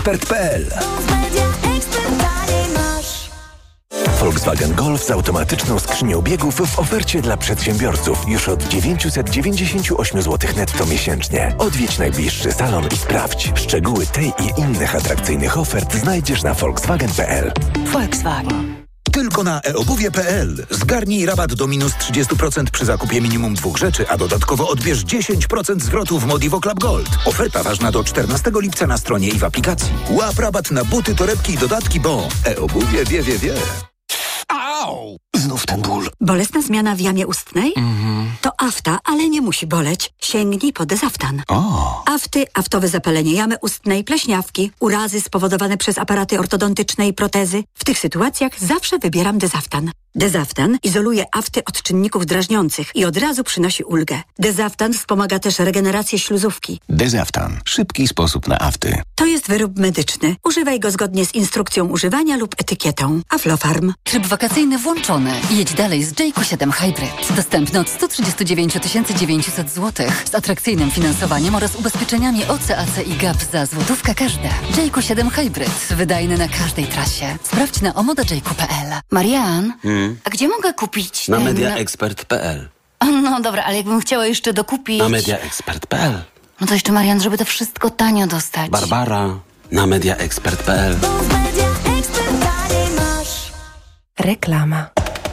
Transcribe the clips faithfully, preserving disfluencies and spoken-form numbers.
ekspert kropka pe el. Volkswagen Golf z automatyczną skrzynią biegów w ofercie dla przedsiębiorców już od dziewięćset dziewięćdziesiąt osiem złotych netto miesięcznie. Odwiedź najbliższy salon i sprawdź. Szczegóły tej i innych atrakcyjnych ofert znajdziesz na volkswagen kropka pe el. Volkswagen. Tylko na e obuwie kropka pe el. Zgarnij rabat do minus trzydzieści procent przy zakupie minimum dwóch rzeczy, a dodatkowo odbierz dziesięć procent zwrotu w Modivo Club Gold. Oferta ważna do czternastego lipca na stronie i w aplikacji. Łap rabat na buty, torebki i dodatki, bo e-obuwie wie, wie, wie. Au! Znów ten ból. Bolesna zmiana w jamie ustnej? Mhm. To afta, ale nie musi boleć. Sięgnij po Dezaftan. O! Afty, aftowe zapalenie jamy ustnej, pleśniawki, urazy spowodowane przez aparaty ortodontyczne i protezy. W tych sytuacjach zawsze wybieram Dezaftan. Dezaftan izoluje afty od czynników drażniących i od razu przynosi ulgę. Dezaftan wspomaga też regenerację śluzówki. Dezaftan. Szybki sposób na afty. To jest wyrób medyczny. Używaj go zgodnie z instrukcją używania lub etykietą. Aflofarm. Tryb wakacyjny włączony. Jedź dalej z Jayco siedem Hybrid. Dostępny od sto trzydzieści dziewięć tysięcy dziewięćset złotych. Z atrakcyjnym finansowaniem oraz ubezpieczeniami O C A C i G A P za złotówkę każde. Jayco siedem Hybrid. Wydajny na każdej trasie. Sprawdź na omoda jayco kropka pe el. Marian, Hmm? a gdzie mogę kupić Na ten... media ekspert kropka pe el. No dobra, ale jakbym chciała jeszcze dokupić... Na media ekspert kropka pe el. No to jeszcze, Marian, żeby to wszystko tanio dostać. Barbara. Na media ekspert kropka pe el. Reklama.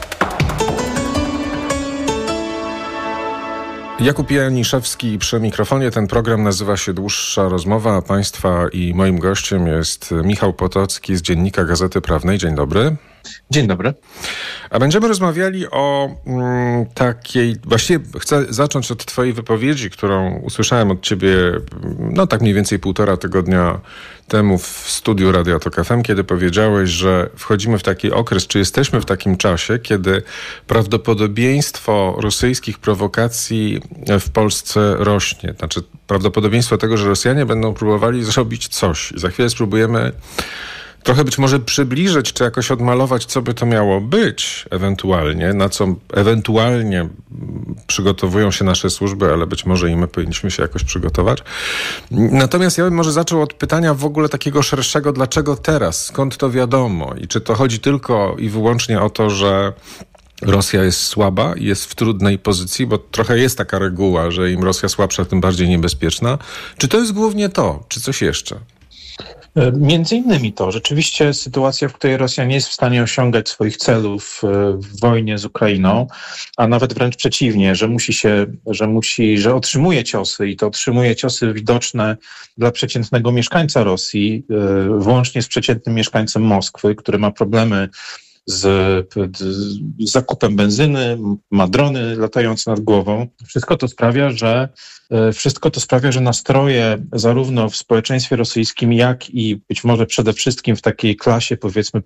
Jakub Janiszewski przy mikrofonie. Ten program nazywa się Dłuższa Rozmowa, a Państwa i moim gościem jest Michał Potocki z Dziennika Gazety Prawnej. Dzień dobry. Dzień dobry. A będziemy rozmawiali o mm, takiej... Właściwie chcę zacząć od twojej wypowiedzi, którą usłyszałem od ciebie no tak mniej więcej półtora tygodnia temu w studiu Radia Tok F M, kiedy powiedziałeś, że wchodzimy w taki okres, czy jesteśmy w takim czasie, kiedy prawdopodobieństwo rosyjskich prowokacji w Polsce rośnie. Znaczy prawdopodobieństwo tego, że Rosjanie będą próbowali zrobić coś. I za chwilę spróbujemy trochę być może przybliżyć, czy jakoś odmalować, co by to miało być ewentualnie, na co ewentualnie przygotowują się nasze służby, ale być może i my powinniśmy się jakoś przygotować. Natomiast ja bym może zaczął od pytania w ogóle takiego szerszego, dlaczego teraz? Skąd to wiadomo? I czy to chodzi tylko i wyłącznie o to, że Rosja jest słaba i jest w trudnej pozycji, bo trochę jest taka reguła, że im Rosja słabsza, tym bardziej niebezpieczna. Czy to jest głównie to, czy coś jeszcze? Między innymi to. Rzeczywiście sytuacja, w której Rosja nie jest w stanie osiągać swoich celów w wojnie z Ukrainą, a nawet wręcz przeciwnie, że musi się, że musi, że otrzymuje ciosy i to otrzymuje ciosy widoczne dla przeciętnego mieszkańca Rosji, włącznie z przeciętnym mieszkańcem Moskwy, który ma problemy z, z zakupem benzyny, ma drony latające nad głową. Wszystko to sprawia, że Wszystko to sprawia, że nastroje zarówno w społeczeństwie rosyjskim, jak i być może przede wszystkim w takiej klasie, powiedzmy,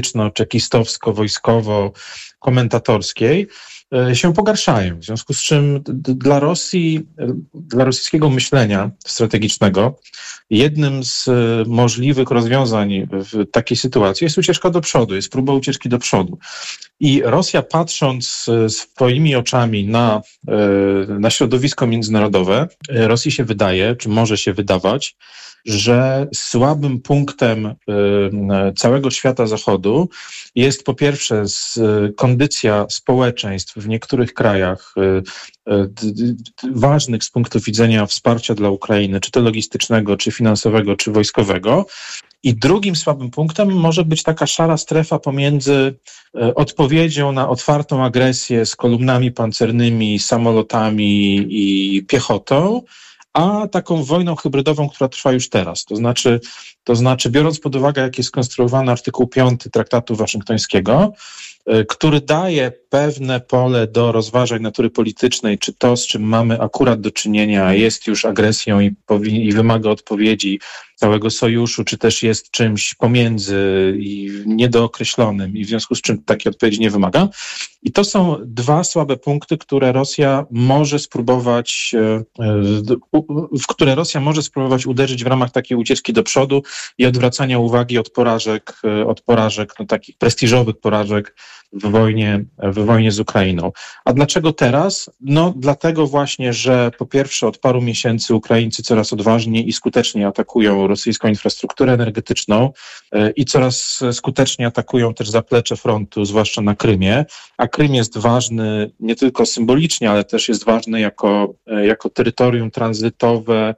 polityczno-czekistowsko-wojskowo-komentatorskiej się pogarszają. W związku z czym dla Rosji, dla rosyjskiego myślenia strategicznego jednym z możliwych rozwiązań w takiej sytuacji jest ucieczka do przodu, jest próba ucieczki do przodu. I Rosja, patrząc swoimi oczami na, na środowisko międzynarodowe, Rosji się wydaje, czy może się wydawać, że słabym punktem całego świata Zachodu jest po pierwsze kondycja społeczeństw w niektórych krajach ważnych z punktu widzenia wsparcia dla Ukrainy, czy to logistycznego, czy finansowego, czy wojskowego. I drugim słabym punktem może być taka szara strefa pomiędzy odpowiedzią na otwartą agresję z kolumnami pancernymi, samolotami i piechotą, a taką wojną hybrydową, która trwa już teraz. To znaczy, to znaczy biorąc pod uwagę, jak jest skonstruowany artykuł piąty Traktatu Waszyngtońskiego, który daje pewne pole do rozważań natury politycznej, czy to, z czym mamy akurat do czynienia, jest już agresją i, powi- i wymaga odpowiedzi całego sojuszu, czy też jest czymś pomiędzy i niedookreślonym i w związku z czym takiej odpowiedzi nie wymaga. I to są dwa słabe punkty, które Rosja może spróbować, w które Rosja może spróbować uderzyć w ramach takiej ucieczki do przodu i odwracania uwagi od porażek, od porażek, no takich prestiżowych porażek w wojnie, w wojnie z Ukrainą. A dlaczego teraz? No dlatego właśnie, że po pierwsze od paru miesięcy Ukraińcy coraz odważniej i skuteczniej atakują rosyjską infrastrukturę energetyczną i coraz skuteczniej atakują też zaplecze frontu, zwłaszcza na Krymie. A Krym jest ważny nie tylko symbolicznie, ale też jest ważny jako, jako terytorium tranzytowe,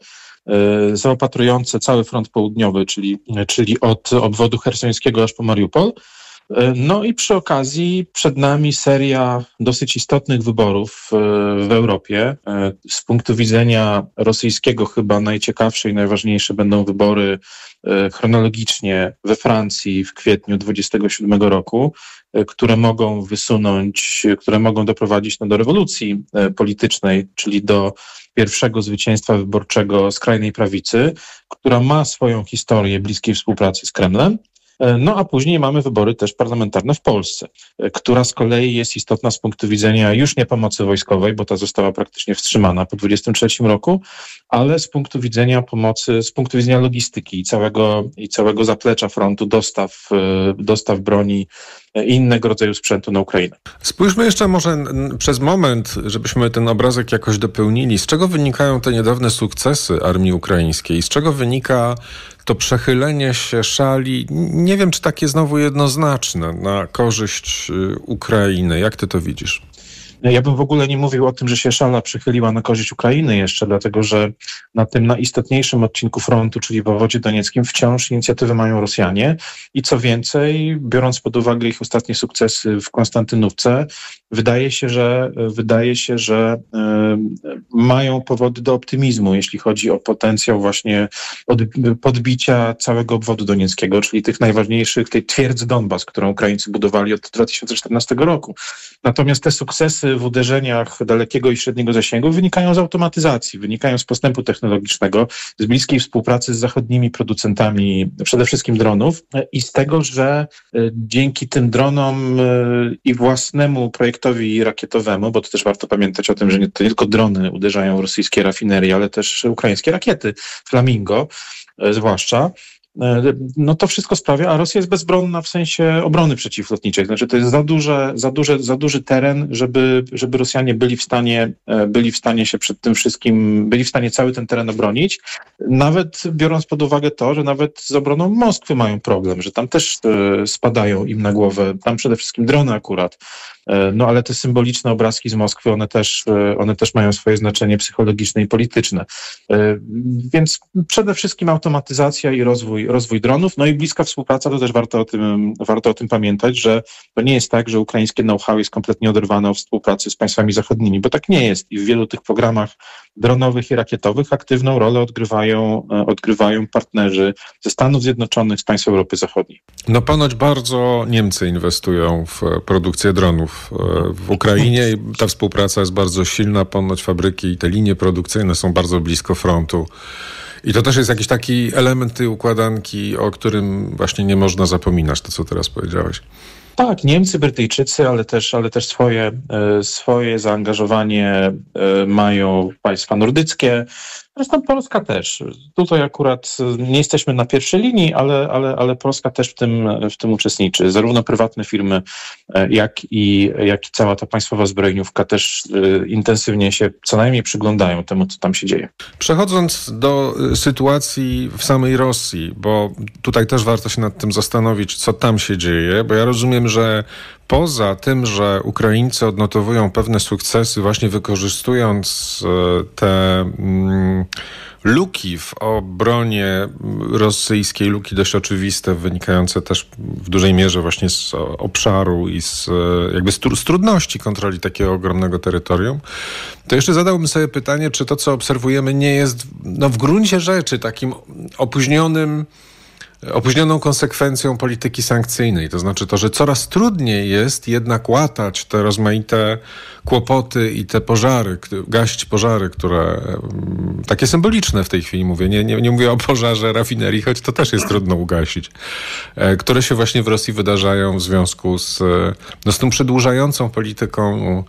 zaopatrujące cały front południowy, czyli, czyli od obwodu chersońskiego aż po Mariupol. No i przy okazji przed nami seria dosyć istotnych wyborów w Europie. Z punktu widzenia rosyjskiego chyba najciekawsze i najważniejsze będą wybory chronologicznie we Francji w kwietniu dwudziestego siódmego roku, które mogą wysunąć, które mogą doprowadzić no, do rewolucji politycznej, czyli do pierwszego zwycięstwa wyborczego skrajnej prawicy, która ma swoją historię bliskiej współpracy z Kremlem. No a później mamy wybory też parlamentarne w Polsce, która z kolei jest istotna z punktu widzenia już nie pomocy wojskowej, bo ta została praktycznie wstrzymana po dwudziestym trzecim roku, ale z punktu widzenia pomocy, z punktu widzenia logistyki i całego, i całego zaplecza frontu, dostaw, dostaw broni i innego rodzaju sprzętu na Ukrainę. Spójrzmy jeszcze może przez moment, żebyśmy ten obrazek jakoś dopełnili. Z czego wynikają te niedawne sukcesy armii ukraińskiej? Z czego wynika to przechylenie się szali, nie wiem, czy takie znowu jednoznaczne, na korzyść Ukrainy? Jak ty to widzisz? Ja bym w ogóle nie mówił o tym, że się szala przychyliła na korzyść Ukrainy jeszcze, dlatego że na tym najistotniejszym odcinku frontu, czyli w obwodzie donieckim, wciąż inicjatywę mają Rosjanie i co więcej, biorąc pod uwagę ich ostatnie sukcesy w Konstantynówce, wydaje się, że wydaje się, że y, mają powody do optymizmu, jeśli chodzi o potencjał właśnie od, podbicia całego obwodu donieckiego, czyli tych najważniejszych, tej twierdzy Donbas, którą Ukraińcy budowali od dwa tysiące czternastego roku. Natomiast te sukcesy w uderzeniach dalekiego i średniego zasięgu wynikają z automatyzacji, wynikają z postępu technologicznego, z bliskiej współpracy z zachodnimi producentami, przede wszystkim dronów i z tego, że dzięki tym dronom i własnemu projektowi rakietowemu, bo to też warto pamiętać o tym, że nie, to nie tylko drony uderzają w rosyjskie rafinerie, ale też ukraińskie rakiety, Flamingo zwłaszcza, no to wszystko sprawia, a Rosja jest bezbronna w sensie obrony przeciwlotniczej. Znaczy to jest za duże, za duże, za duży teren, żeby, żeby Rosjanie byli w stanie, byli w stanie się przed tym wszystkim, byli w stanie cały ten teren obronić. Nawet biorąc pod uwagę to, że nawet z obroną Moskwy mają problem, że tam też spadają im na głowę, tam przede wszystkim drony akurat. No ale te symboliczne obrazki z Moskwy, one też, one też mają swoje znaczenie psychologiczne i polityczne. Więc przede wszystkim automatyzacja i rozwój, rozwój dronów, no i bliska współpraca, to też warto o tym, warto o tym pamiętać, że to nie jest tak, że ukraińskie know-how jest kompletnie oderwane od współpracy z państwami zachodnimi, bo tak nie jest i w wielu tych programach dronowych i rakietowych aktywną rolę odgrywają, odgrywają partnerzy ze Stanów Zjednoczonych, z państw Europy Zachodniej. No ponoć bardzo Niemcy inwestują w produkcję dronów w Ukrainie i ta współpraca jest bardzo silna. Ponoć fabryki i te linie produkcyjne są bardzo blisko frontu. I to też jest jakiś taki element tej układanki, o którym właśnie nie można zapominać, to co teraz powiedziałeś. Tak, Niemcy, Brytyjczycy, ale też, ale też swoje, swoje zaangażowanie mają państwa nordyckie. Zresztą Polska też. Tutaj akurat nie jesteśmy na pierwszej linii, ale, ale, ale Polska też w tym, w tym uczestniczy. Zarówno prywatne firmy, jak i, jak i cała ta państwowa zbrojeniówka też intensywnie się co najmniej przyglądają temu, co tam się dzieje. Przechodząc do sytuacji w samej Rosji, bo tutaj też warto się nad tym zastanowić, co tam się dzieje, bo ja rozumiem, że poza tym, że Ukraińcy odnotowują pewne sukcesy, właśnie wykorzystując te mm, luki w obronie rosyjskiej, luki dość oczywiste, wynikające też w dużej mierze właśnie z obszaru i z, jakby z, tr- z trudności kontroli takiego ogromnego terytorium, to jeszcze zadałbym sobie pytanie, czy to, co obserwujemy, nie jest no, w gruncie rzeczy takim opóźnionym opóźnioną konsekwencją polityki sankcyjnej. To znaczy to, że coraz trudniej jest jednak łatać te rozmaite kłopoty i te pożary, gasić pożary, które takie symboliczne w tej chwili mówię. Nie, nie, nie mówię o pożarze rafinerii, choć to też jest trudno ugasić. Które się właśnie w Rosji wydarzają w związku z, no, z tą przedłużającą polityką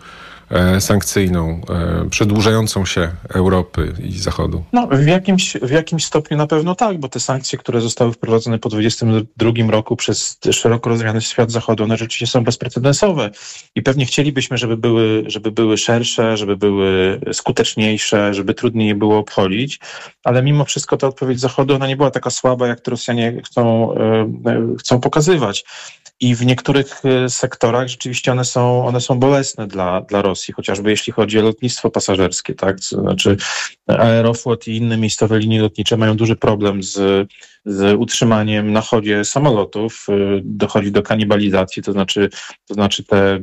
e, sankcyjną, e, przedłużającą się Europy i Zachodu? No, w jakimś, w jakimś stopniu na pewno tak, bo te sankcje, które zostały wprowadzone po dwudziestym drugim roku przez szeroko rozumiany świat Zachodu, one rzeczywiście są bezprecedensowe i pewnie chcielibyśmy, żeby były, żeby były szersze, żeby były skuteczniejsze, żeby trudniej je było obchodzić, ale mimo wszystko ta odpowiedź Zachodu, ona nie była taka słaba, jak to Rosjanie chcą, e, chcą pokazywać. I w niektórych sektorach rzeczywiście one są, one są bolesne dla, dla Rosji, chociażby jeśli chodzi o lotnictwo pasażerskie, tak? To znaczy Aeroflot i inne miejscowe linie lotnicze mają duży problem z, z utrzymaniem na chodzie samolotów. Dochodzi do kanibalizacji, to znaczy, to znaczy te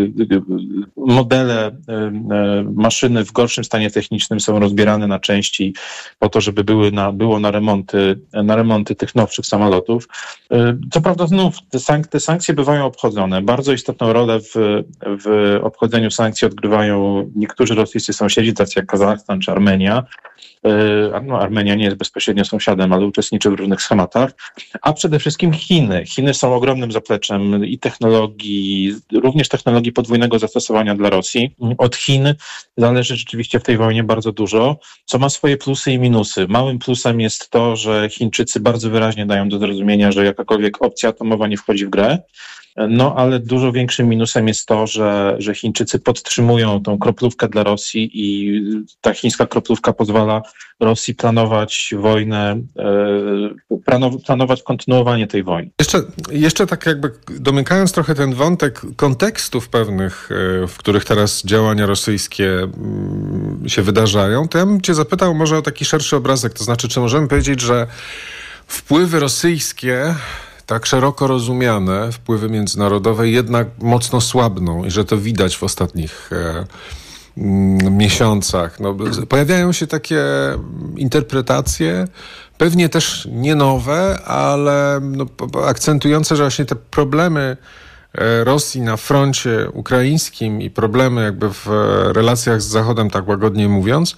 modele, maszyny w gorszym stanie technicznym są rozbierane na części po to, żeby były na, było na remonty, na remonty tych nowszych samolotów. Co prawda znów te, sank- te sankcje bywają obchodzone. Bardzo istotną rolę w, w obchodzeniu sankcji odgrywają niektórzy rosyjscy sąsiedzi, tacy jak Kazachstan czy Armenia. No, Armenia nie jest bezpośrednio sąsiadem, ale uczestniczy w różnych schematach, a przede wszystkim Chiny. Chiny są ogromnym zapleczem i technologii, również technologii podwójnego zastosowania dla Rosji. Od Chin zależy rzeczywiście w tej wojnie bardzo dużo, co ma swoje plusy i minusy. Małym plusem jest to, że Chińczycy bardzo wyraźnie dają do zrozumienia, że jakakolwiek opcja atomowa nie wchodzi w grę. No, ale dużo większym minusem jest to, że, że Chińczycy podtrzymują tą kroplówkę dla Rosji i ta chińska kroplówka pozwala Rosji planować wojnę, e, planować kontynuowanie tej wojny. Jeszcze, jeszcze tak jakby domykając trochę ten wątek kontekstów pewnych, w których teraz działania rosyjskie się wydarzają, to ja bym cię zapytał może o taki szerszy obrazek, to znaczy, czy możemy powiedzieć, że wpływy rosyjskie tak szeroko rozumiane, wpływy międzynarodowe jednak mocno słabną i że to widać w ostatnich e, m, miesiącach. No, pojawiają się takie interpretacje, pewnie też nie nowe, ale no, akcentujące, że właśnie te problemy Rosji na froncie ukraińskim i problemy jakby w relacjach z Zachodem, tak łagodnie mówiąc,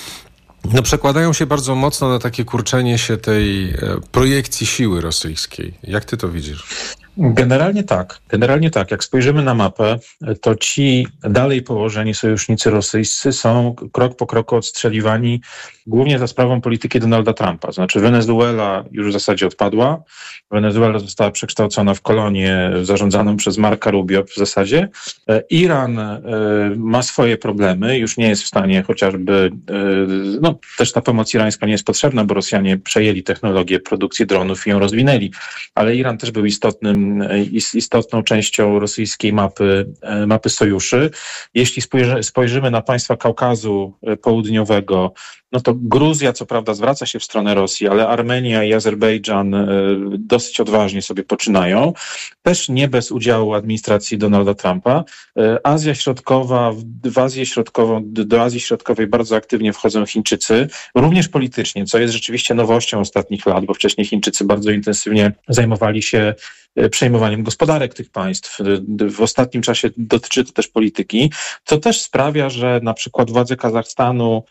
no, przekładają się bardzo mocno na takie kurczenie się tej e, projekcji siły rosyjskiej. Jak ty to widzisz? Generalnie tak. Generalnie tak. Jak spojrzymy na mapę, to ci dalej położeni sojusznicy rosyjscy są krok po kroku odstrzeliwani głównie za sprawą polityki Donalda Trumpa. Znaczy Wenezuela już w zasadzie odpadła. Wenezuela została przekształcona w kolonię zarządzaną przez Marca Rubio w zasadzie. Iran ma swoje problemy, już nie jest w stanie chociażby, no też ta pomoc irańska nie jest potrzebna, bo Rosjanie przejęli technologię produkcji dronów i ją rozwinęli, ale Iran też był istotnym, istotną częścią rosyjskiej mapy, mapy sojuszy. Jeśli spojrzy, spojrzymy na państwa Kaukazu Południowego, no to Gruzja co prawda zwraca się w stronę Rosji, ale Armenia i Azerbejdżan dosyć odważnie sobie poczynają. Też nie bez udziału administracji Donalda Trumpa. Azja Środkowa, w Azję Środkową, do Azji Środkowej bardzo aktywnie wchodzą Chińczycy, również politycznie, co jest rzeczywiście nowością ostatnich lat, bo wcześniej Chińczycy bardzo intensywnie zajmowali się przejmowaniem gospodarek tych państw. W ostatnim czasie dotyczy to też polityki, co też sprawia, że na przykład władze Kazachstanu,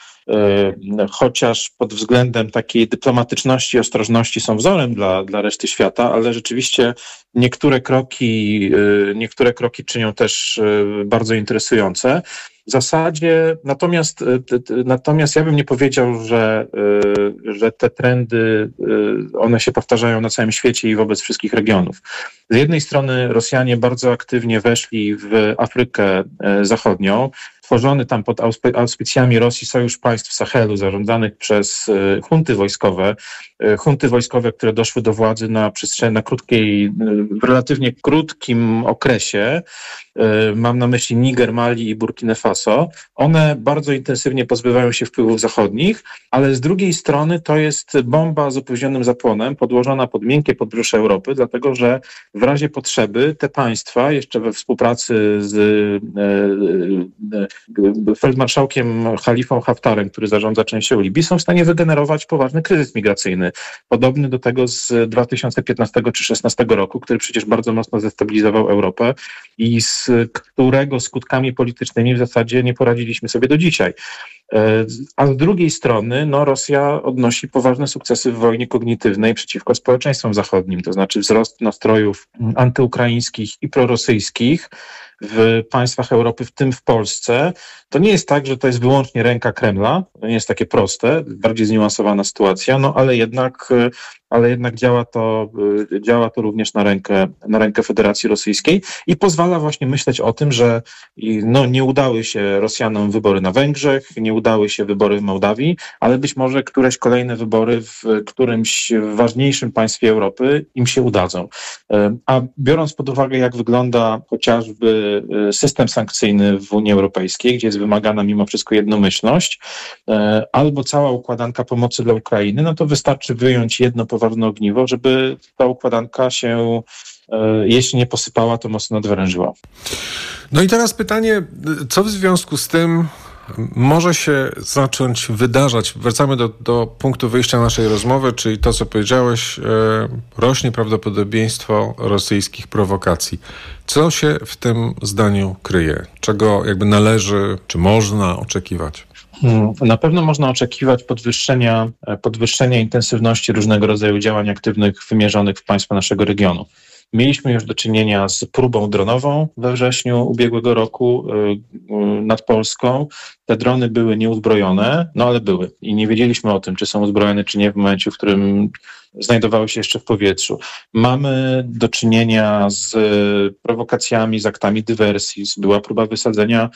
chociaż pod względem takiej dyplomatyczności i ostrożności są wzorem dla, dla reszty świata, ale rzeczywiście niektóre kroki, niektóre kroki czynią też bardzo interesujące. W zasadzie, natomiast, natomiast ja bym nie powiedział, że, że te trendy, one się powtarzają na całym świecie i wobec wszystkich regionów. Z jednej strony Rosjanie bardzo aktywnie weszli w Afrykę Zachodnią, tworzony tam pod auspicjami Rosji Sojusz Państw Sahelu zarządzanych przez hunty wojskowe, hunty wojskowe, które doszły do władzy na przestrzeni, na krótkiej, w relatywnie krótkim okresie. Mam na myśli Niger, Mali i Burkina Faso. One bardzo intensywnie pozbywają się wpływów zachodnich, ale z drugiej strony to jest bomba z opóźnionym zapłonem podłożona pod miękkie podbrzusze Europy, dlatego że w razie potrzeby te państwa jeszcze we współpracy z feldmarszałkiem Halifą Haftarem, który zarządza częścią Libii, są w stanie wygenerować poważny kryzys migracyjny, podobny do tego z dwa tysiące piętnastego czy dwa tysiące szesnastego roku, który przecież bardzo mocno zdestabilizował Europę i z którego skutkami politycznymi w zasadzie nie poradziliśmy sobie do dzisiaj. A z drugiej strony no, Rosja odnosi poważne sukcesy w wojnie kognitywnej przeciwko społeczeństwom zachodnim, to znaczy wzrost nastrojów antyukraińskich i prorosyjskich, w państwach Europy, w tym w Polsce, to nie jest tak, że to jest wyłącznie ręka Kremla, to nie jest takie proste, bardziej zniuansowana sytuacja, no ale jednak, ale jednak działa to, działa to również na rękę, na rękę Federacji Rosyjskiej i pozwala właśnie myśleć o tym, że no, nie udały się Rosjanom wybory na Węgrzech, nie udały się wybory w Mołdawii, ale być może któreś kolejne wybory w którymś ważniejszym państwie Europy im się udadzą. A biorąc pod uwagę, jak wygląda chociażby system sankcyjny w Unii Europejskiej, gdzie jest wymagana mimo wszystko jednomyślność, albo cała układanka pomocy dla Ukrainy, no to wystarczy wyjąć jedno poważne ogniwo, żeby ta układanka się, jeśli nie posypała, to mocno nadwyrężyła. No i teraz pytanie, co w związku z tym może się zacząć wydarzać? Wracamy do, do punktu wyjścia naszej rozmowy, czyli to, co powiedziałeś, e, rośnie prawdopodobieństwo rosyjskich prowokacji. Co się w tym zdaniu kryje? Czego jakby należy, czy można oczekiwać? Na pewno można oczekiwać podwyższenia, podwyższenia intensywności różnego rodzaju działań aktywnych wymierzonych w państwa naszego regionu. Mieliśmy już do czynienia z próbą dronową we wrześniu ubiegłego roku nad Polską. Te drony były nieuzbrojone, no ale były i nie wiedzieliśmy o tym, czy są uzbrojone, czy nie w momencie, w którym znajdowały się jeszcze w powietrzu. Mamy do czynienia z prowokacjami, z aktami dywersji. Była próba wysadzenia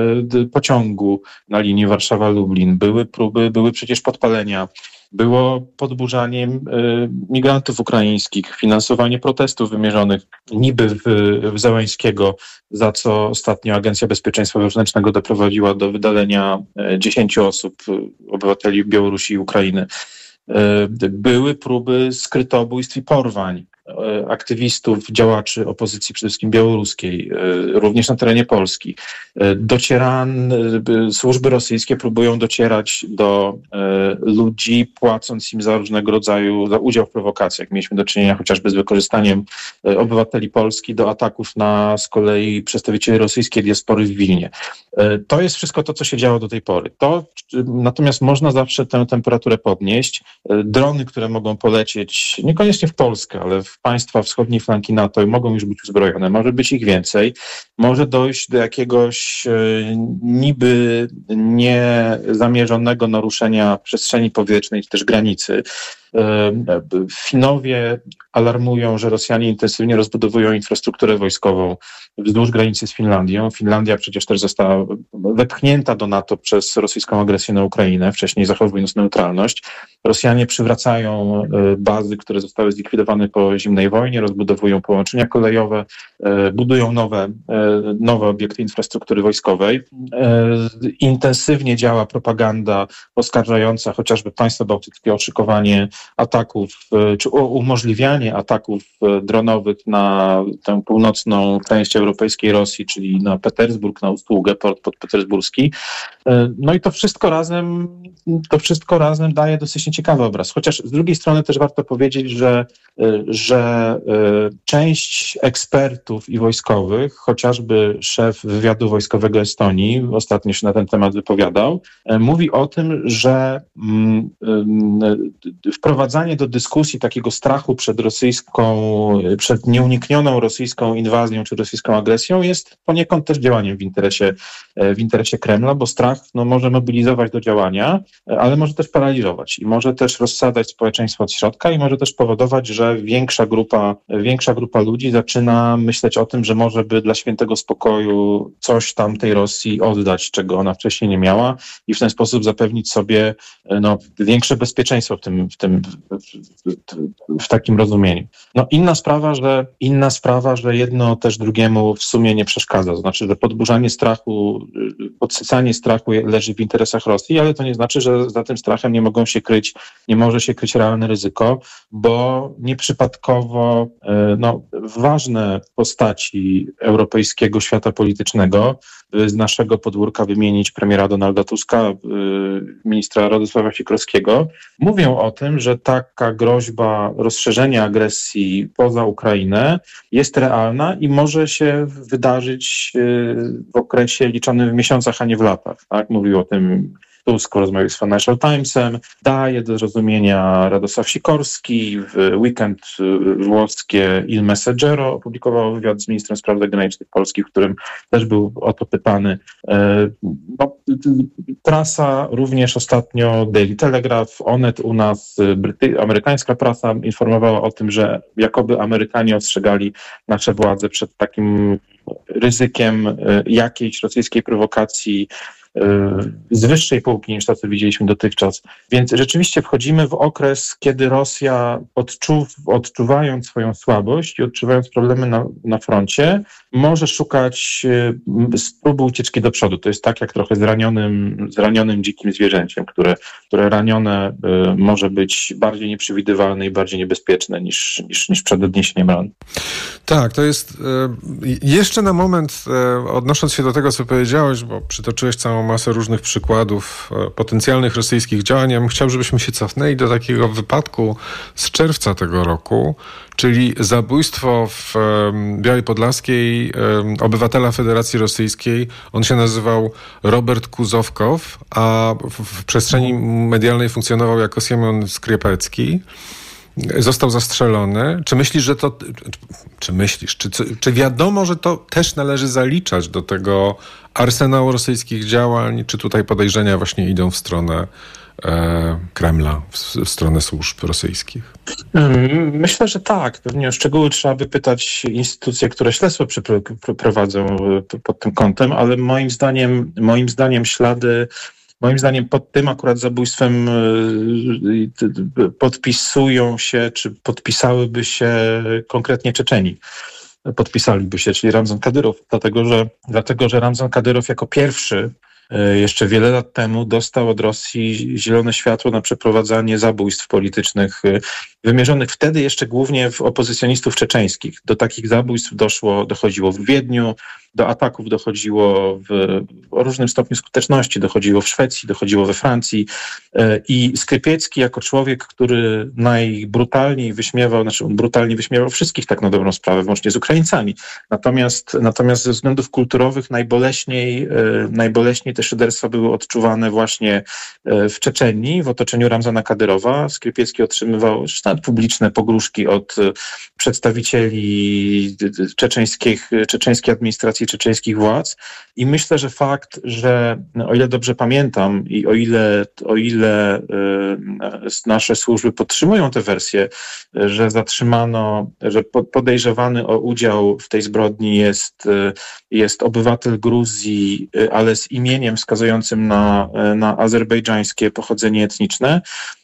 pociągu na linii Warszawa-Lublin. Były próby, były przecież podpalenia. Było podburzanie y, migrantów ukraińskich, finansowanie protestów wymierzonych niby w, w Zełańskiego, za co ostatnio Agencja Bezpieczeństwa Wewnętrznego doprowadziła do wydalenia dziesięciu osób, obywateli Białorusi i Ukrainy. Y, były próby skrytobójstw i porwań aktywistów, działaczy opozycji, przede wszystkim białoruskiej, również na terenie Polski. Docieran, służby rosyjskie próbują docierać do ludzi, płacąc im za różnego rodzaju, za udział w prowokacjach. Mieliśmy do czynienia chociażby z wykorzystaniem obywateli Polski do ataków na z kolei przedstawicieli rosyjskiej diaspory w Wilnie. To jest wszystko to, co się działo do tej pory. To, natomiast można zawsze tę temperaturę podnieść. Drony, które mogą polecieć, niekoniecznie w Polskę, ale w państwa wschodniej flanki NATO mogą już być uzbrojone, może być ich więcej, może dojść do jakiegoś e, niby niezamierzonego naruszenia przestrzeni powietrznej czy też granicy. Finowie alarmują, że Rosjanie intensywnie rozbudowują infrastrukturę wojskową wzdłuż granicy z Finlandią. Finlandia przecież też została wepchnięta do NATO przez rosyjską agresję na Ukrainę, wcześniej zachowując neutralność. Rosjanie przywracają bazy, które zostały zlikwidowane po zimnej wojnie, rozbudowują połączenia kolejowe, budują nowe, nowe obiekty infrastruktury wojskowej. Intensywnie działa propaganda oskarżająca chociażby państwa bałtyckie o szykowanie ataków, czy umożliwianie ataków dronowych na tę północną część europejskiej Rosji, czyli na Petersburg, na Ustługę, port podpetersburski. No i to wszystko razem, to wszystko razem daje dosyć ciekawy obraz. Chociaż z drugiej strony też warto powiedzieć, że, że część ekspertów i wojskowych, chociażby szef wywiadu wojskowego Estonii, ostatnio się na ten temat wypowiadał, mówi o tym, że wprowadzanie do dyskusji takiego strachu przed rosyjską, przed nieuniknioną rosyjską inwazją czy rosyjską agresją jest poniekąd też działaniem w interesie, w interesie Kremla, bo strach no, może mobilizować do działania, ale może też paraliżować i może też rozsadzać społeczeństwo od środka i może też powodować, że większa grupa, większa grupa ludzi zaczyna myśleć o tym, że może by dla świętego spokoju coś tam tej Rosji oddać, czego ona wcześniej nie miała i w ten sposób zapewnić sobie no, większe bezpieczeństwo w tym, w tym w, w, w takim rozumieniu. No inna sprawa, że inna sprawa, że jedno też drugiemu w sumie nie przeszkadza. To znaczy, że podburzanie strachu, podsycanie strachu leży w interesach Rosji, ale to nie znaczy, że za tym strachem nie mogą się kryć, nie może się kryć realne ryzyko, bo nieprzypadkowo no, ważne postaci europejskiego świata politycznego, z naszego podwórka wymienić premiera Donalda Tuska, ministra Radosława Sikorskiego, mówią o tym, że taka groźba rozszerzenia agresji poza Ukrainę jest realna i może się wydarzyć w okresie liczonym w miesiącach, a nie w latach. Tak? Mówił o tym Tusk rozmawiał z Financial Timesem, daje do zrozumienia Radosław Sikorski, w weekend włoskie Il Messaggero opublikowało wywiad z ministrem spraw zagranicznych Polski, w którym też był o to pytany. No, prasa również ostatnio, Daily Telegraph, Onet u nas, Bryty- amerykańska prasa informowała o tym, że jakoby Amerykanie ostrzegali nasze władze przed takim ryzykiem jakiejś rosyjskiej prowokacji z wyższej półki niż to, co widzieliśmy dotychczas. Więc rzeczywiście wchodzimy w okres, kiedy Rosja odczu- odczuwając swoją słabość i odczuwając problemy na, na froncie, może szukać próby ucieczki do przodu. To jest tak jak trochę zranionym, zranionym dzikim zwierzęciem, które, które ranione y, może być bardziej nieprzewidywalne i bardziej niebezpieczne niż, niż, niż przed odniesieniem ran. Tak, to jest y, jeszcze na moment, y, odnosząc się do tego, co powiedziałeś, bo przytoczyłeś całą masę różnych przykładów y, potencjalnych rosyjskich działań, ja bym chciał, żebyśmy się cofnęli do takiego wypadku z czerwca tego roku, czyli zabójstwo w y, Białej Podlaskiej y, obywatela Federacji Rosyjskiej. On się nazywał Robert Kuzowkow, a w, w przestrzeni medialnej funkcjonował jako Siemion Skriepecki. Został zastrzelony. Czy myślisz, że to... Czy myślisz, czy, czy wiadomo, że to też należy zaliczać do tego arsenału rosyjskich działań, czy tutaj podejrzenia właśnie idą w stronę e, Kremla, w, w stronę służb rosyjskich? Myślę, że tak. Pewnie o szczegóły trzeba by pytać instytucje, które śledztwo prowadzą pod tym kątem, ale moim zdaniem, moim zdaniem ślady Moim zdaniem pod tym akurat zabójstwem podpisują się, czy podpisałyby się konkretnie Czeczeni. Podpisaliby się, czyli Ramzan Kadyrow, dlatego że, dlatego, że Ramzan Kadyrow jako pierwszy jeszcze wiele lat temu dostał od Rosji zielone światło na przeprowadzanie zabójstw politycznych wymierzonych wtedy jeszcze głównie w opozycjonistów czeczeńskich. Do takich zabójstw doszło, dochodziło w Wiedniu, do ataków dochodziło w, o różnym stopniu skuteczności, dochodziło w Szwecji, dochodziło we Francji i Skrypiecki jako człowiek, który najbrutalniej wyśmiewał, znaczy on brutalnie wyśmiewał wszystkich tak na dobrą sprawę, włącznie z Ukraińcami. Natomiast, natomiast ze względów kulturowych najboleśniej, najboleśniej te szyderstwa były odczuwane właśnie w Czeczenii, w otoczeniu Ramzana Kadyrowa. Skrypiecki otrzymywał nawet publiczne pogróżki od przedstawicieli czeczeńskich, czeczeńskiej administracji, czeczeńskich władz i myślę, że fakt, że o ile dobrze pamiętam i o ile, o ile nasze służby podtrzymują tę wersję, że zatrzymano, że podejrzewany o udział w tej zbrodni jest, jest obywatel Gruzji, ale z imieniem wskazującym na, na azerbejdżańskie pochodzenie etniczne,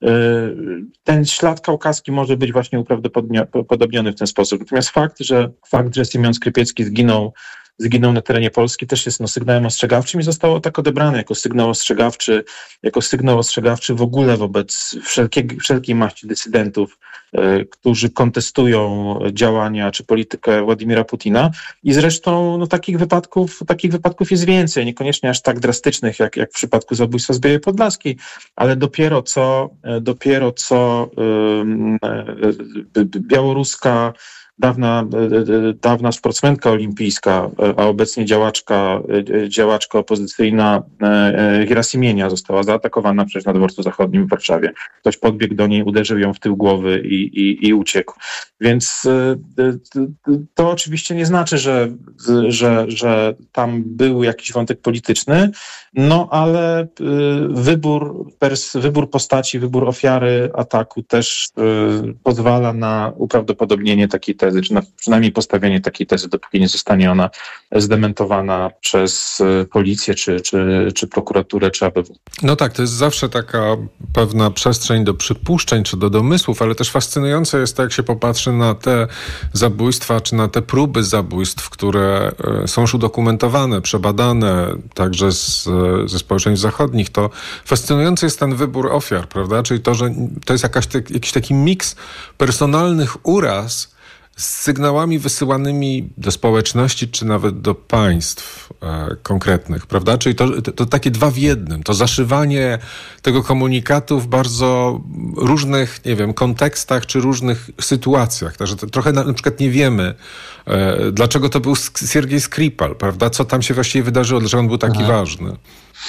ten ślad kaukaski może być właśnie uprawdopodobniony w ten sposób. Natomiast fakt, że fakt, że Siemion Skrypiecki zginął zginął na terenie Polski, też jest no, sygnałem ostrzegawczym i zostało tak odebrane jako sygnał ostrzegawczy, jako sygnał ostrzegawczy w ogóle wobec wszelkiej, wszelkiej maści dysydentów, y, którzy kontestują działania czy politykę Władimira Putina. I zresztą no, takich wypadków, takich wypadków jest więcej, niekoniecznie aż tak drastycznych, jak, jak w przypadku zabójstwa z Białej Podlaskiej, ale dopiero co, dopiero co y, y, białoruska Dawna, dawna sportsmenka olimpijska, a obecnie działaczka, działaczka opozycyjna Gerasimienia została zaatakowana przecież na dworcu zachodnim w Warszawie. Ktoś podbiegł do niej, uderzył ją w tył głowy i, i, i uciekł. Więc to oczywiście nie znaczy, że, że, że tam był jakiś wątek polityczny, no ale wybór, wybór postaci, wybór ofiary ataku też pozwala na uprawdopodobnienie takiej tezy, czy na przynajmniej postawienie takiej tezy, dopóki nie zostanie ona zdementowana przez policję, czy, czy, czy prokuraturę, czy A B W. No tak, to jest zawsze taka pewna przestrzeń do przypuszczeń, czy do domysłów, ale też fascynujące jest to, jak się popatrzy na te zabójstwa, czy na te próby zabójstw, które są już udokumentowane, przebadane, także z, ze społeczeństw zachodnich, to fascynujący jest ten wybór ofiar, prawda? Czyli to, że to jest jakaś te, jakiś taki miks personalnych uraz z sygnałami wysyłanymi do społeczności, czy nawet do państw e, konkretnych, prawda? Czyli to, to, to takie dwa w jednym, to zaszywanie tego komunikatu w bardzo różnych, nie wiem, kontekstach, czy różnych sytuacjach. Także to, trochę na, na przykład nie wiemy, e, dlaczego to był Siergiej Skripal, prawda? Co tam się właściwie wydarzyło, dlaczego on był taki Aha. ważny.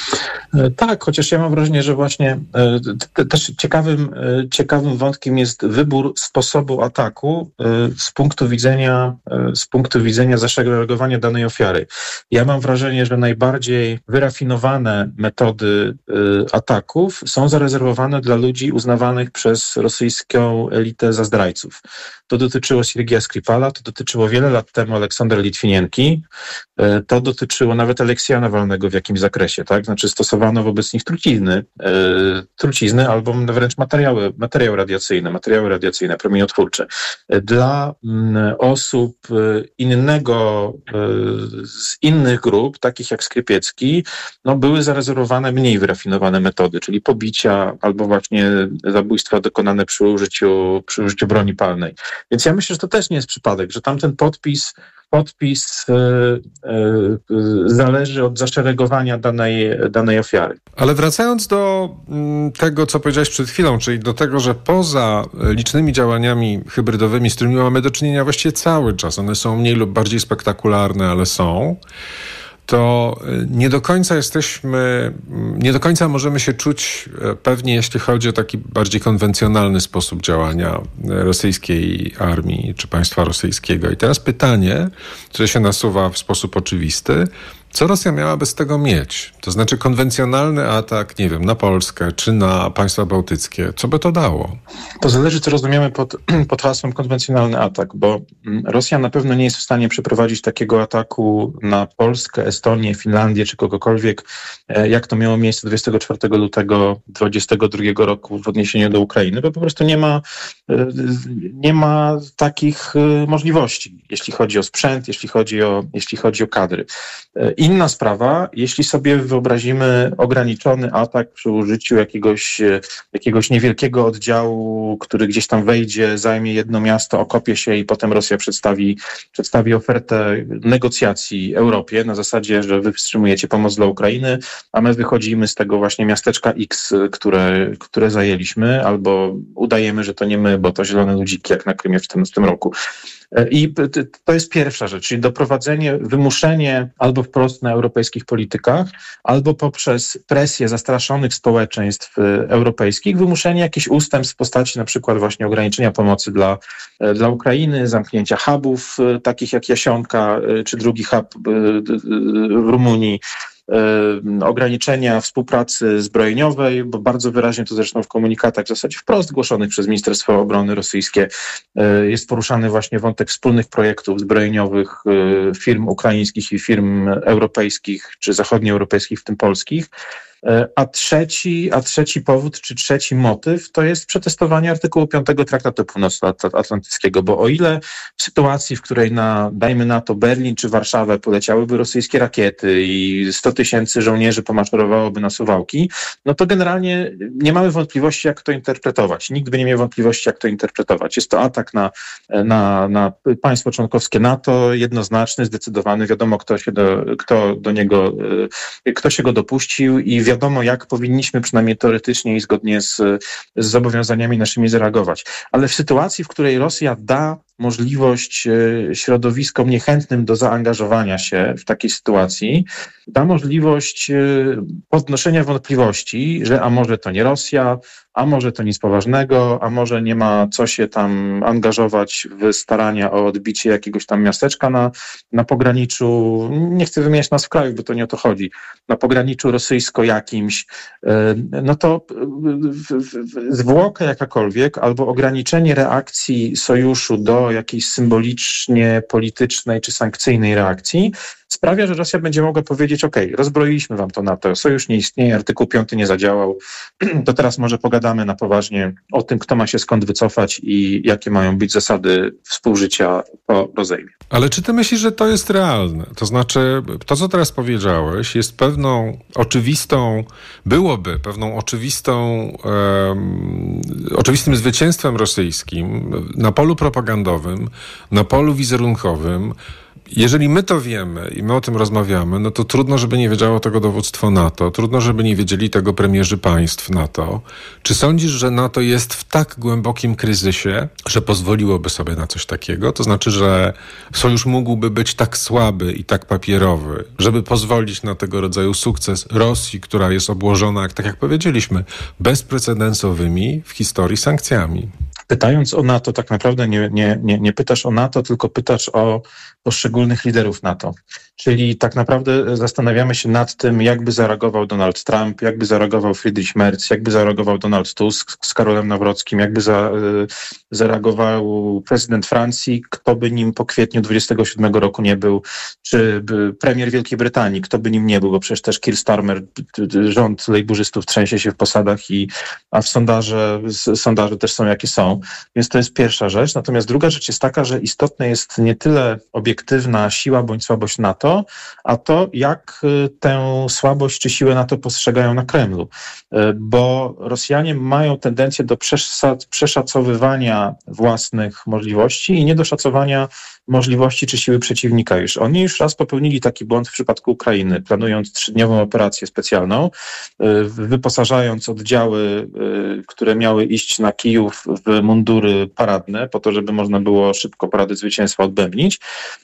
Tak, chociaż ja mam wrażenie, że właśnie te, też ciekawym, ciekawym wątkiem jest wybór sposobu ataku z punktu widzenia, z punktu widzenia zaszeregowania danej ofiary. Ja mam wrażenie, że najbardziej wyrafinowane metody ataków są zarezerwowane dla ludzi uznawanych przez rosyjską elitę za zdrajców. To dotyczyło Siergieja Skripala, to dotyczyło wiele lat temu Aleksandra Litwinienki, to dotyczyło nawet Aleksieja Nawalnego w jakimś zakresie, tak? Znaczy stosowano wobec nich trucizny, e, trucizny albo wręcz materiały, materiały radiacyjne, materiały radiacyjne, promieniotwórcze. Dla m, osób innego, e, z innych grup, takich jak Skrypiecki, no, były zarezerwowane mniej wyrafinowane metody, czyli pobicia albo właśnie zabójstwa dokonane przy użyciu, przy użyciu broni palnej. Więc ja myślę, że to też nie jest przypadek, że tamten podpis Podpis y, y, zależy od zaszeregowania danej, danej ofiary. Ale wracając do m, tego, co powiedziałeś przed chwilą, czyli do tego, że poza licznymi działaniami hybrydowymi, z którymi mamy do czynienia właściwie cały czas, one są mniej lub bardziej spektakularne, ale są, to nie do końca jesteśmy, nie do końca możemy się czuć pewnie, jeśli chodzi o taki bardziej konwencjonalny sposób działania rosyjskiej armii czy państwa rosyjskiego. I teraz pytanie, które się nasuwa w sposób oczywisty, co Rosja miałaby z tego mieć? To znaczy konwencjonalny atak, nie wiem, na Polskę czy na państwa bałtyckie. Co by to dało? To zależy, co rozumiemy pod, pod hasłem konwencjonalny atak, bo Rosja na pewno nie jest w stanie przeprowadzić takiego ataku na Polskę, Estonię, Finlandię czy kogokolwiek, jak to miało miejsce dwudziestego czwartego lutego dwudziestego drugiego roku w odniesieniu do Ukrainy, bo po prostu nie ma, nie ma takich możliwości, jeśli chodzi o sprzęt, jeśli chodzi o, jeśli chodzi o kadry. Inna sprawa, jeśli sobie wyobrazimy ograniczony atak przy użyciu jakiegoś, jakiegoś niewielkiego oddziału, który gdzieś tam wejdzie, zajmie jedno miasto, okopie się i potem Rosja przedstawi, przedstawi ofertę negocjacji Europie na zasadzie, że wy wstrzymujecie pomoc dla Ukrainy, a my wychodzimy z tego właśnie miasteczka X, które, które zajęliśmy, albo udajemy, że to nie my, bo to zielone ludziki jak na Krymie w czternastym roku. I to jest pierwsza rzecz, czyli doprowadzenie, wymuszenie albo wprost na europejskich politykach, albo poprzez presję zastraszonych społeczeństw europejskich, wymuszenie jakichś ustępstw w postaci na przykład właśnie ograniczenia pomocy dla, dla Ukrainy, zamknięcia hubów takich jak Jasionka, czy drugi hub w Rumunii, ograniczenia współpracy zbrojeniowej, bo bardzo wyraźnie to zresztą w komunikatach w zasadzie wprost głoszonych przez Ministerstwo Obrony rosyjskie jest poruszany właśnie wątek wspólnych projektów zbrojeniowych firm ukraińskich i firm europejskich, czy zachodnioeuropejskich, w tym polskich. A trzeci, a trzeci powód, czy trzeci motyw, to jest przetestowanie artykułu piątego Traktatu Północnoatlantyckiego, bo o ile w sytuacji, w której na, dajmy na to Berlin czy Warszawę poleciałyby rosyjskie rakiety i sto tysięcy żołnierzy pomaszerowałoby na Suwałki, no to generalnie nie mamy wątpliwości, jak to interpretować. Nikt by nie miał wątpliwości, jak to interpretować. Jest to atak na, na, na państwo członkowskie NATO, jednoznaczny, zdecydowany, wiadomo, kto się do, kto do niego, kto się go dopuścił i wiadomo, jak powinniśmy przynajmniej teoretycznie i zgodnie z, z zobowiązaniami naszymi zareagować. Ale w sytuacji, w której Rosja da możliwość środowiskom niechętnym do zaangażowania się w takiej sytuacji, da możliwość podnoszenia wątpliwości, że a może to nie Rosja, a może to nic poważnego, a może nie ma co się tam angażować w starania o odbicie jakiegoś tam miasteczka na, na pograniczu, nie chcę wymieniać nazw krajów, bo to nie o to chodzi, na pograniczu rosyjsko-jakimś, no to zwłoka jakakolwiek albo ograniczenie reakcji sojuszu do jakiejś symbolicznie politycznej czy sankcyjnej reakcji sprawia, że Rosja będzie mogła powiedzieć, ok, rozbroiliśmy wam to NATO, sojusz nie istnieje, artykuł piąty nie zadziałał, to teraz może pogadamy na poważnie o tym, kto ma się skąd wycofać i jakie mają być zasady współżycia po rozejmie. Ale czy ty myślisz, że to jest realne? To znaczy, to co teraz powiedziałeś jest pewną oczywistą, byłoby pewną oczywistą, um, oczywistym zwycięstwem rosyjskim na polu propagandowym, na polu wizerunkowym, jeżeli my to wiemy i my o tym rozmawiamy, no to trudno, żeby nie wiedziało tego dowództwo NATO, trudno, żeby nie wiedzieli tego premierzy państw NATO. Czy sądzisz, że NATO jest w tak głębokim kryzysie, że pozwoliłoby sobie na coś takiego? To znaczy, że sojusz mógłby być tak słaby i tak papierowy, żeby pozwolić na tego rodzaju sukces Rosji, która jest obłożona, jak, tak jak powiedzieliśmy, bezprecedensowymi w historii sankcjami? Pytając o NATO, tak naprawdę nie, nie, nie, nie pytasz o NATO, tylko pytasz o poszczególnych liderów NATO. Czyli tak naprawdę zastanawiamy się nad tym, jakby zareagował Donald Trump, jakby zareagował Friedrich Merz, jakby zareagował Donald Tusk z Karolem Nawrockim, jakby za, zareagował prezydent Francji, kto by nim po kwietniu dwudziestego siódmego roku nie był, czy premier Wielkiej Brytanii, kto by nim nie był, bo przecież też Keir Starmer, rząd lejburzystów trzęsie się w posadach, i, a w sondaże, sondaże też są jakie są. Więc to jest pierwsza rzecz. Natomiast druga rzecz jest taka, że istotna jest nie tyle obiektywna siła bądź słabość NATO, a to, jak tę słabość czy siłę NATO postrzegają na Kremlu. Bo Rosjanie mają tendencję do przeszacowywania własnych możliwości i niedoszacowania możliwości czy siły przeciwnika już. Oni już raz popełnili taki błąd w przypadku Ukrainy, planując trzydniową operację specjalną, wyposażając oddziały, które miały iść na Kijów, w mundury paradne, po to, żeby można było szybko parady zwycięstwa odbębnić.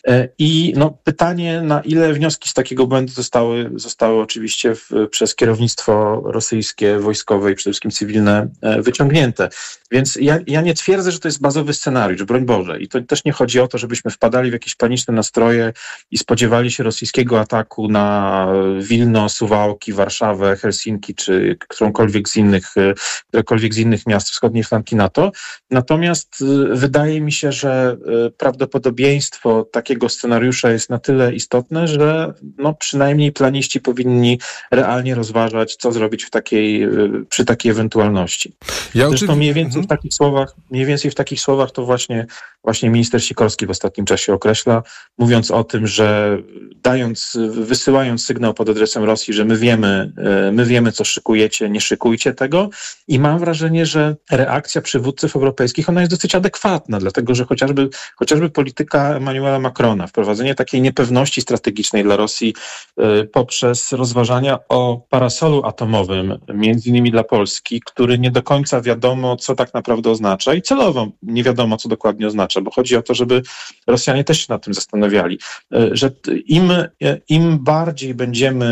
I no, pytanie, na ile wnioski z takiego błędu zostały, zostały oczywiście w, przez kierownictwo rosyjskie, wojskowe i przede wszystkim cywilne wyciągnięte. Więc ja, ja nie twierdzę, że to jest bazowy scenariusz, broń Boże. I to też nie chodzi o to, żebyśmy wpadali w jakieś paniczne nastroje i spodziewali się rosyjskiego ataku na Wilno, Suwałki, Warszawę, Helsinki, czy którąkolwiek z innych, którekolwiek z innych miast wschodniej flanki NATO. Natomiast wydaje mi się, że prawdopodobieństwo takiego scenariusza jest na tyle istotne, że no przynajmniej planiści powinni realnie rozważać, co zrobić w takiej, przy takiej ewentualności. Ja Zresztą mniej więcej w takich słowach, mniej więcej w takich słowach to właśnie, właśnie minister Sikorski w ostatnim czasie określa, mówiąc o tym, że dając, wysyłając sygnał pod adresem Rosji, że my wiemy, my wiemy, co szykujecie, nie szykujcie tego. I mam wrażenie, że reakcja przywódców europejskich, ona jest dosyć adekwatna, dlatego że chociażby, chociażby polityka Emmanuela Macrona, wprowadzenie takiej niepewności strategicznej dla Rosji y, poprzez rozważania o parasolu atomowym, między innymi dla Polski, który nie do końca wiadomo, co tak naprawdę oznacza, i celowo nie wiadomo, co dokładnie oznacza, bo chodzi o to, żeby Rosjanie też się nad tym zastanawiali, y, że im, y, im bardziej będziemy,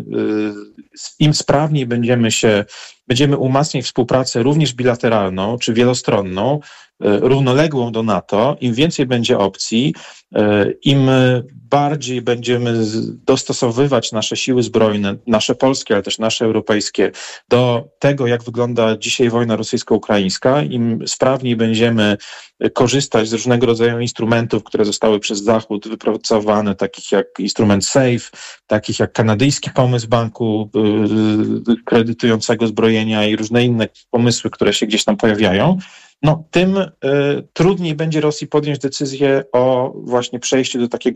y, im sprawniej będziemy się Będziemy umacniać współpracę również bilateralną czy wielostronną, równoległą do NATO, im więcej będzie opcji, im bardziej będziemy dostosowywać nasze siły zbrojne, nasze polskie, ale też nasze europejskie, do tego, jak wygląda dzisiaj wojna rosyjsko-ukraińska, im sprawniej będziemy korzystać z różnego rodzaju instrumentów, które zostały przez Zachód wypracowane, takich jak instrument SAFE, takich jak kanadyjski pomysł banku kredytującego zbrojenia i różne inne pomysły, które się gdzieś tam pojawiają, no tym y, trudniej będzie Rosji podjąć decyzję o właśnie przejściu do takiego